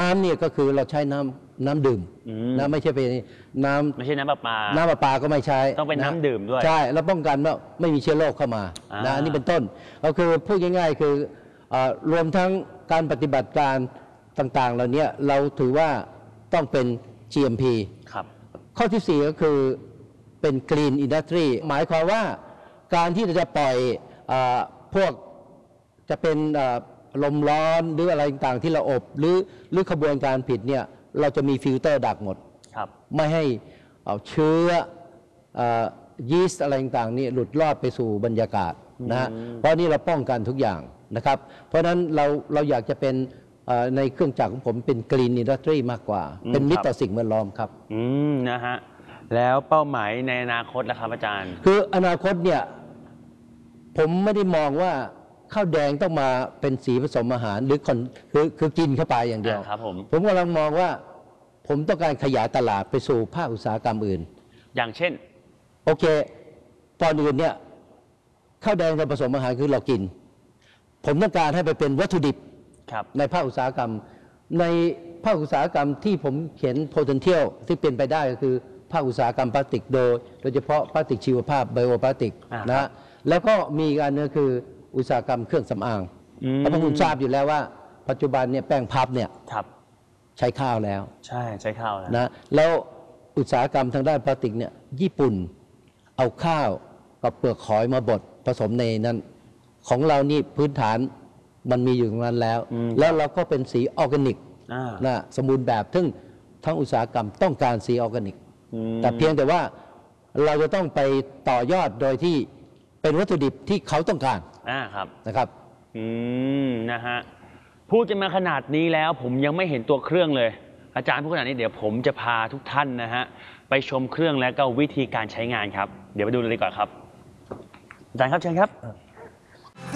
ำเนี่ยก็คือเราใช้น้ำดื่มนะไม่ใช่เป็นไม่ใช่น้ำประปาประปาก็ไม่ใช้ต้องเป็นน้ำดื่มด้วยใช่แล้วป้องกันว่าไม่มีเชื้อโรคเข้ามานะอันนี้เป็นต้นก็คือพูดง่ายๆคือรวมทั้งการปฏิบัติการต่างๆเหล่านี้เราถือว่าต้องเป็น GMP ครับข้อที่4ก็คือเป็น Green Industry หมายความว่าการที่เราจะปล่อยพวกจะเป็นลมร้อนหรืออะไรต่างๆที่เราอบหรือขบวนการผิดเนี่ยเราจะมีฟิลเตอร์ดักหมดไม่ให้เชื้อยีสต์อะไรต่างๆนี่หลุดรอดไปสู่บรรยากาศนะเพราะนี่เราป้องกันทุกอย่างนะครับเพราะฉะนั้นเราอยากจะเป็นในเครื่องจักรของผมเป็น Green Industry มากกว่าเป็นมิตรต่อสิ่งแวดล้อมครับนะฮะแล้วเป้าหมายในอนาคตล่ะครับอาจารย์คืออนาคตเนี่ยผมไม่ได้มองว่าข้าวแดงต้องมาเป็นสีผสมอาหารหรือคือกินเข้าไปอย่างเดียวครับผมกำลังมองว่าผมต้องการขยายตลาดไปสู่ภาคอุตสาหกรรมอื่นอย่างเช่นโอเคตอนอื่นเนี่ยข้าวแดงกับผสมอาหารคือเรากินผมต้องการให้ไปเป็นวัตถุดิบในภาคอุตสาหกรรมในภาคอุตสาหกรรมที่ผมเขียน potential ที่เป็นไปได้ก็คือภาคอุตสาหกรรมพลาสติกโดยเฉพาะพลาสติกชีวภาพไบโอพลาสติกนะแล้วก็มีอีกอันนึงคืออุตสาหกรรมเครื่องสำอางเพราะคุณทราบอยู่แล้วว่าปัจจุบันเนี่ยแป้งพับเนี่ยใช้ข้าวแล้วใช่ใช้ข้าวนะแล้วอุตสาหกรรมทางด้านพลาสติกเนี่ยญี่ปุ่นเอาข้าวกับเปลือกหอยมาบดผสมในนั้นของเรานี่พื้นฐานมันมีอยู่ตรงนั้นแล้วเราก็เป็นสีออร์แกนิกนะสมบูรณ์แบบทั้งอุตสาหกรรมต้องการสีออร์แกนิกแต่เพียงแต่ว่าเราจะต้องไปต่อยอดโดยที่เป็นวัตถุดิบที่เขาต้องการนะครับนะฮะพูดกันมาขนาดนี้แล้วผมยังไม่เห็นตัวเครื่องเลยอาจารย์พูดขนาดนี้เดี๋ยวผมจะพาทุกท่านนะฮะไปชมเครื่องและก็วิธีการใช้งานครับเดี๋ยวไปดูเลยดีกว่าครับอาจารย์ครับเชิญครับ